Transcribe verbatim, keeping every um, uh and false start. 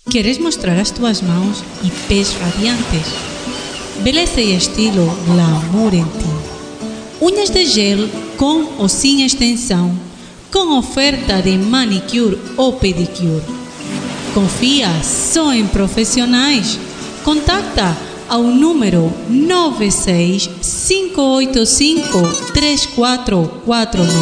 Queres mostrar as tuas mãos e pés radiantes? Beleza e estilo glamour em ti. Unhas de gel com ou sem extensão, com oferta de manicure ou pedicure. Confia só em profissionais. Contacta ao número nove seis cinco oito cinco três quatro quatro nove.